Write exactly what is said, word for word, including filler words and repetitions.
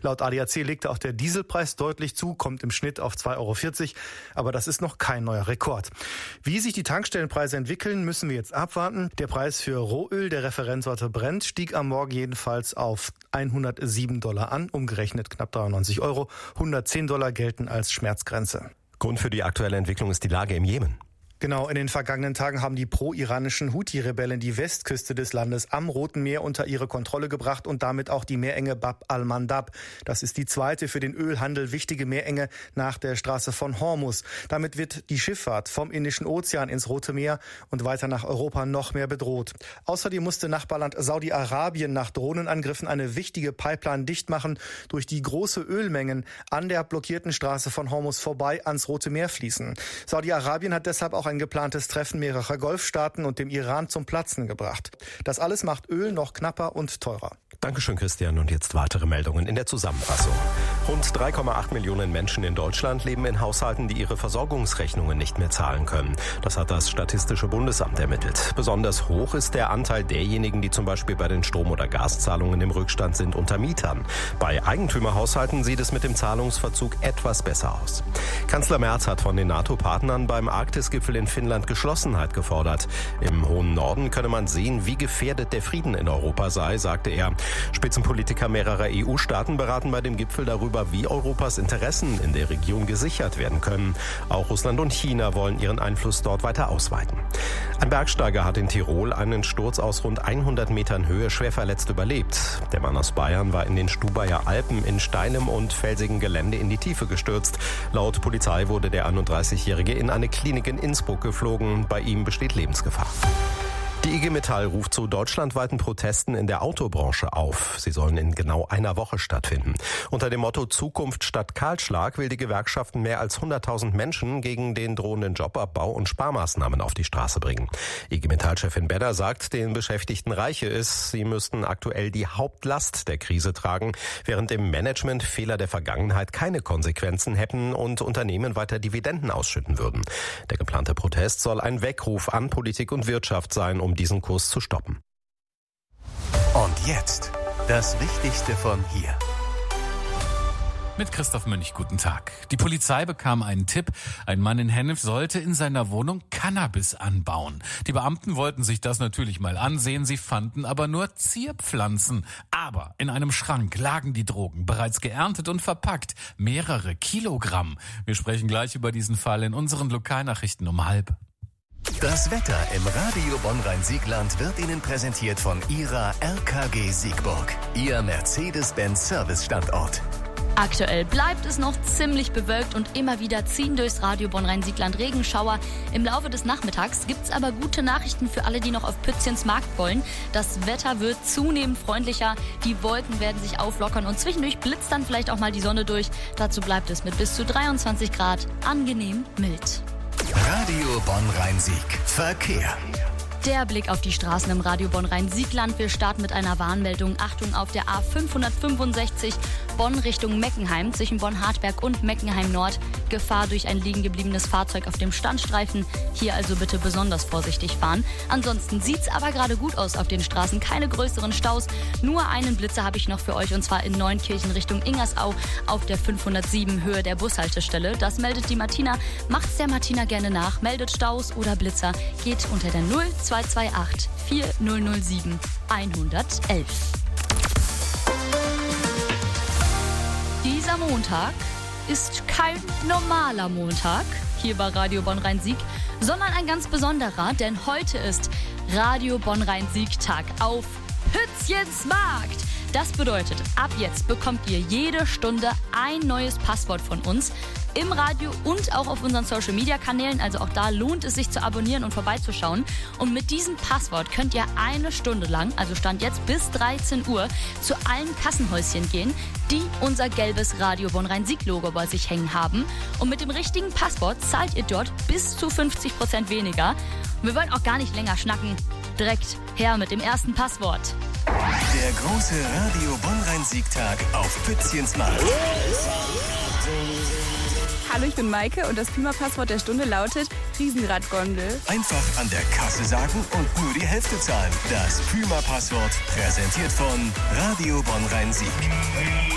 Laut A D A C legte auch der Dieselpreis deutlich zu, kommt im Schnitt auf zwei Euro vierzig. Aber das ist noch kein neuer Rekord. Wie sich die Tankstellenpreise entwickeln, müssen wir jetzt abwarten. Der Preis für Rohöl der Referenzsorte Brent stieg am Morgen jedenfalls auf hundertsieben Dollar an, umgerechnet knapp dreiundneunzig Euro. hundertzehn Dollar gelten als Schmerzgrenze. Grund für die aktuelle Entwicklung ist die Lage im Jemen. Genau, in den vergangenen Tagen haben die pro-iranischen Houthi-Rebellen die Westküste des Landes am Roten Meer unter ihre Kontrolle gebracht und damit auch die Meerenge Bab al-Mandab. Das ist die zweite für den Ölhandel wichtige Meerenge nach der Straße von Hormuz. Damit wird die Schifffahrt vom Indischen Ozean ins Rote Meer und weiter nach Europa noch mehr bedroht. Außerdem musste Nachbarland Saudi-Arabien nach Drohnenangriffen eine wichtige Pipeline dicht machen, durch die große Ölmengen an der blockierten Straße von Hormuz vorbei ans Rote Meer fließen. Saudi-Arabien hat deshalb auch ein geplantes Treffen mehrerer Golfstaaten und dem Iran zum Platzen gebracht. Das alles macht Öl noch knapper und teurer. Dankeschön, Christian. Und jetzt weitere Meldungen in der Zusammenfassung. Rund drei Komma acht Millionen Menschen in Deutschland leben in Haushalten, die ihre Versorgungsrechnungen nicht mehr zahlen können. Das hat das Statistische Bundesamt ermittelt. Besonders hoch ist der Anteil derjenigen, die zum Beispiel bei den Strom- oder Gaszahlungen im Rückstand sind, unter Mietern. Bei Eigentümerhaushalten sieht es mit dem Zahlungsverzug etwas besser aus. Kanzler Merz hat von den NATO-Partnern beim Arktisgipfel in Finnland Geschlossenheit gefordert. Im hohen Norden könne man sehen, wie gefährdet der Frieden in Europa sei, sagte er. Spitzenpolitiker mehrerer E U-Staaten beraten bei dem Gipfel darüber, wie Europas Interessen in der Region gesichert werden können. Auch Russland und China wollen ihren Einfluss dort weiter ausweiten. Ein Bergsteiger hat in Tirol einen Sturz aus rund hundert Metern Höhe schwer verletzt überlebt. Der Mann aus Bayern war in den Stubaier Alpen in steilem und felsigem Gelände in die Tiefe gestürzt. Laut Polizei wurde der einunddreißigjährige in eine Klinik in Innsbruck geflogen. Bei ihm besteht Lebensgefahr. Die I G Metall ruft zu deutschlandweiten Protesten in der Autobranche auf. Sie sollen in genau einer Woche stattfinden. Unter dem Motto Zukunft statt Kahlschlag will die Gewerkschaften mehr als hunderttausend Menschen gegen den drohenden Jobabbau und Sparmaßnahmen auf die Straße bringen. I G Metall-Chefin Bedder sagt, den Beschäftigten reiche es. Sie müssten aktuell die Hauptlast der Krise tragen, während im Management Fehler der Vergangenheit keine Konsequenzen hätten und Unternehmen weiter Dividenden ausschütten würden. Der geplante Protest soll ein Weckruf an Politik und Wirtschaft sein, um diesen Kurs zu stoppen. Und jetzt das Wichtigste von hier. Mit Christoph Mönch, guten Tag. Die Polizei bekam einen Tipp, ein Mann in Hennef sollte in seiner Wohnung Cannabis anbauen. Die Beamten wollten sich das natürlich mal ansehen, sie fanden aber nur Zierpflanzen. Aber in einem Schrank lagen die Drogen, bereits geerntet und verpackt, mehrere Kilogramm. Wir sprechen gleich über diesen Fall in unseren Lokalnachrichten um halb. Das Wetter im Radio Bonn-Rhein-Siegland wird Ihnen präsentiert von Ihrer R K G Siegburg, Ihr Mercedes-Benz-Service-Standort. Aktuell bleibt es noch ziemlich bewölkt und immer wieder ziehen durchs Radio Bonn-Rhein-Siegland Regenschauer. Im Laufe des Nachmittags gibt's aber gute Nachrichten für alle, die noch auf Pützchens Markt wollen. Das Wetter wird zunehmend freundlicher, die Wolken werden sich auflockern und zwischendurch blitzt dann vielleicht auch mal die Sonne durch. Dazu bleibt es mit bis zu dreiundzwanzig Grad angenehm mild. Radio Bonn-Rhein-Sieg. Verkehr. Der Blick auf die Straßen im Radio Bonn-Rhein-Siegland. Wir starten mit einer Warnmeldung. Achtung auf der A fünfhundertfünfundsechzig Bonn Richtung Meckenheim zwischen Bonn-Hartberg und Meckenheim-Nord. Gefahr durch ein liegen gebliebenes Fahrzeug auf dem Standstreifen. Hier also bitte besonders vorsichtig fahren. Ansonsten sieht's aber gerade gut aus auf den Straßen. Keine größeren Staus. Nur einen Blitzer habe ich noch für euch und zwar in Neunkirchen Richtung Ingersau auf der fünfhundertsieben Höhe der Bushaltestelle. Das meldet die Martina. Macht's der Martina gerne nach. Meldet Staus oder Blitzer. Geht unter der null zwei zwei acht vier null null sieben eins eins eins. Dieser Montag ist kein normaler Montag hier bei Radio Bonn-Rhein-Sieg, sondern ein ganz besonderer, denn heute ist Radio Bonn-Rhein-Sieg-Tag auf Pützchens Markt. Das bedeutet, ab jetzt bekommt ihr jede Stunde ein neues Passwort von uns im Radio und auch auf unseren Social-Media-Kanälen. Also auch da lohnt es sich zu abonnieren und vorbeizuschauen. Und mit diesem Passwort könnt ihr eine Stunde lang, also Stand jetzt bis dreizehn Uhr, zu allen Kassenhäuschen gehen, die unser gelbes Radio Bonn-Rhein-Sieg-Logo bei sich hängen haben. Und mit dem richtigen Passwort zahlt ihr dort bis zu fünfzig Prozent weniger. Und wir wollen auch gar nicht länger schnacken. Direkt her mit dem ersten Passwort. Der große Radio Bonn-Rhein-Sieg-Tag auf Pützchens Markt. Hallo, ich bin Maike und das Prima-Passwort der Stunde lautet Riesenradgondel. Einfach an der Kasse sagen und nur die Hälfte zahlen. Das Prima-Passwort präsentiert von Radio Bonn-Rhein-Sieg.